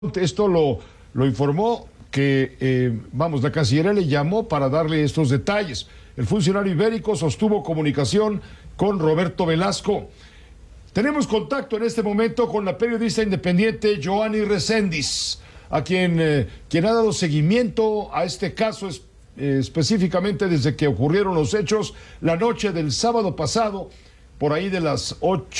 Esto lo informó que, la Cancillería le llamó para darle estos detalles. El funcionario ibérico sostuvo comunicación con Roberto Velasco. Tenemos contacto en este momento con la periodista independiente Joanny Reséndiz, a quien ha dado seguimiento a este caso específicamente desde que ocurrieron los hechos la noche del sábado pasado, por ahí de las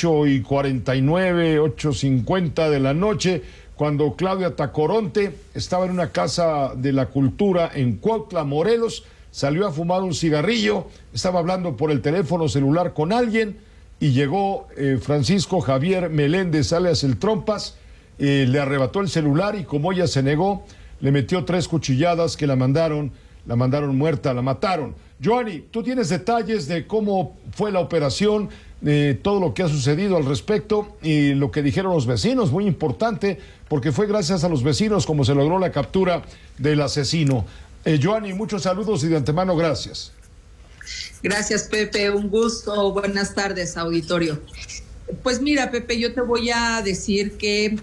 8:49, 8:50 de la noche, cuando Claudia Tacoronte estaba en una casa de la cultura en Cuautla, Morelos, salió a fumar un cigarrillo, estaba hablando por el teléfono celular con alguien y llegó Francisco Javier Meléndez, alias el Trompas, le arrebató el celular y como ella se negó, le metió 3 cuchilladas que la mandaron muerta, la mataron. Joanny, tú tienes detalles de cómo fue la operación, todo lo que ha sucedido al respecto y lo que dijeron los vecinos, muy importante, porque fue gracias a los vecinos como se logró la captura del asesino. Joanny, muchos saludos y de antemano gracias. Gracias, Pepe, un gusto. Buenas tardes, auditorio. Pues mira, Pepe, yo te voy a decir que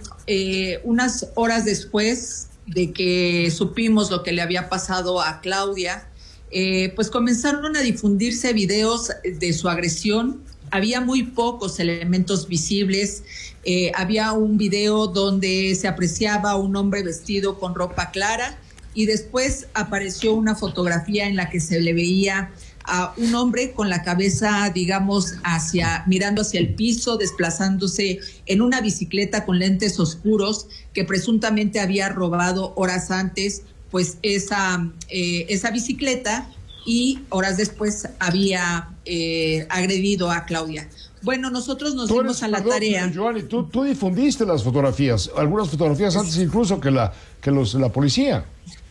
unas horas después de que supimos lo que le había pasado a Claudia, pues comenzaron a difundirse videos de su agresión. Había muy pocos elementos visibles. Había un video donde se apreciaba un hombre vestido con ropa clara y después apareció una fotografía en la que se le veía a un hombre con la cabeza, digamos, mirando hacia el piso, desplazándose en una bicicleta con lentes oscuros que presuntamente había robado horas antes, pues esa bicicleta, y horas después había agredido a Claudia. Bueno, nosotros nos dimos a la tarea. Joanny, tú difundiste las fotografías, algunas fotografías antes incluso que la policía.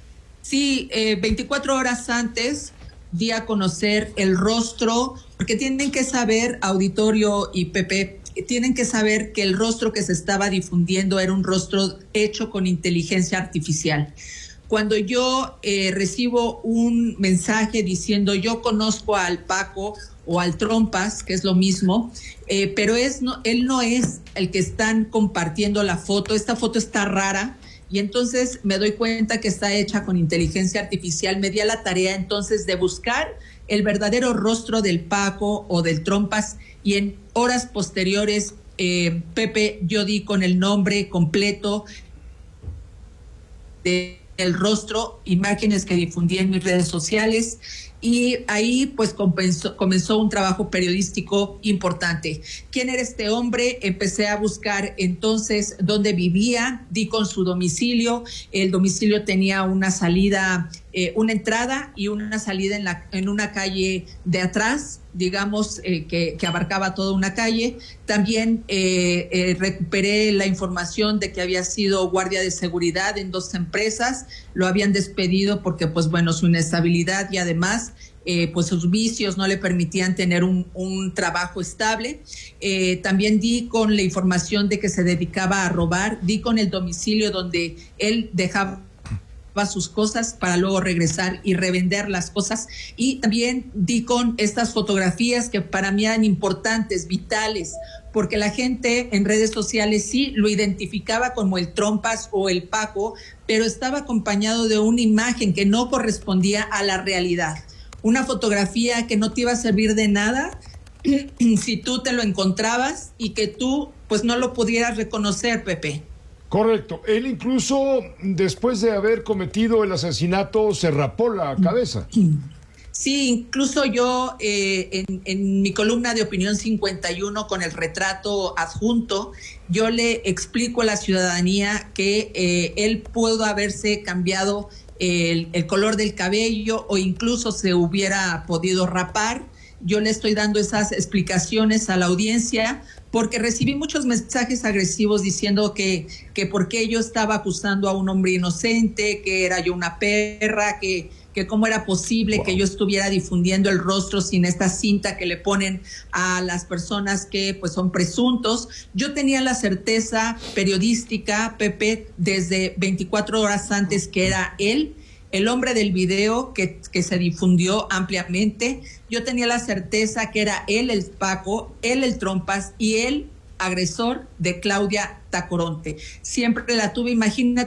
Sí, 24 horas antes di a conocer el rostro, porque tienen que saber, auditorio y Pepe, tienen que saber que el rostro que se estaba difundiendo era un rostro hecho con inteligencia artificial. Cuando yo recibo un mensaje diciendo yo conozco al Paco o al Trompas, que es lo mismo, pero él no es el que están compartiendo la foto, esta foto está rara, y entonces me doy cuenta que está hecha con inteligencia artificial. Me di a la tarea entonces de buscar el verdadero rostro del Paco o del Trompas, y en horas posteriores, Pepe, yo di con el nombre completo del rostro, imágenes que difundí en mis redes sociales, y ahí pues comenzó un trabajo periodístico importante. ¿Quién era este hombre? Empecé a buscar entonces dónde vivía, di con su domicilio. El domicilio tenía una salida, una entrada y una salida en una calle de atrás, digamos, que abarcaba toda una calle. También recuperé la información de que había sido guardia de seguridad en 2 empresas, lo habían despedido porque pues bueno, su inestabilidad y además pues sus vicios no le permitían tener un trabajo estable. También di con la información de que se dedicaba a robar, di con el domicilio donde él dejaba sus cosas para luego regresar y revender las cosas, y también di con estas fotografías que para mí eran importantes, vitales, porque la gente en redes sociales sí lo identificaba como el Trompas o el Paco, pero estaba acompañado de una imagen que no correspondía a la realidad, una fotografía que no te iba a servir de nada si tú te lo encontrabas y que tú pues no lo pudieras reconocer, Pepe. Correcto. Él incluso, después de haber cometido el asesinato, se rapó la cabeza. Sí, incluso yo en mi columna de Opinión 51 con el retrato adjunto, yo le explico a la ciudadanía que él pudo haberse cambiado el color del cabello o incluso se hubiera podido rapar. Yo le estoy dando esas explicaciones a la audiencia porque recibí muchos mensajes agresivos diciendo que por qué yo estaba acusando a un hombre inocente, que era yo una perra, que cómo era posible que yo estuviera difundiendo el rostro sin esta cinta que le ponen a las personas que pues son presuntos. Yo tenía la certeza periodística, Pepe, desde 24 horas antes que era él, el hombre del video que se difundió ampliamente. Yo tenía la certeza que era él el Paco, él el Trompas y él agresor de Claudia Tacoronte. Siempre la tuve, imagínate.